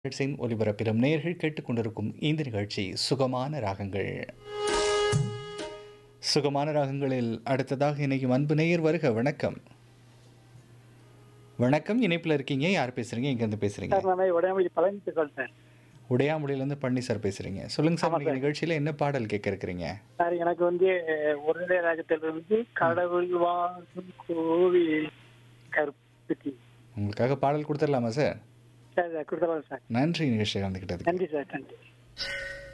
நிகழ்ச்சியின் ஒலிபரப்பிலும் நேயர்கள் கேட்டுக்கொண்டிருக்கும் இந்த நிகழ்ச்சி சுகமான ராகங்கள். சுகமான ராகங்களில் அடுத்ததாக இணையும் அன்பு நேயர் வருக. வணக்கம். வணக்கம். இணைப்பில் இருக்கீங்க. யார் பேசுறீங்க? எங்கேருந்து பேசுறீங்க? சார் நான் உடையாமொழி பழனி பேசுகிறேன் சார். உடையாமொழியிலேருந்து பழனி சார் பேசுறீங்க. சொல்லுங்க சார், ஆமா இன்னைக்கு சார். நிகழ்ச்சியில் என்ன பாடல் கேட்க இருக்கிறீங்க? சார் எனக்கு ஒருநிலை ராகத்திலிருந்து கடவுள் வாழும் கோவில் கருப்பட்டி. உங்களுக்காக பாடல் கொடுத்துடலாமா சார்? சார் கொடுத்துடலாம் சார். நன்றி நிகழ்ச்சியில் கலந்துக்கிட்டதுக்கு. நன்றி சார், நன்றி.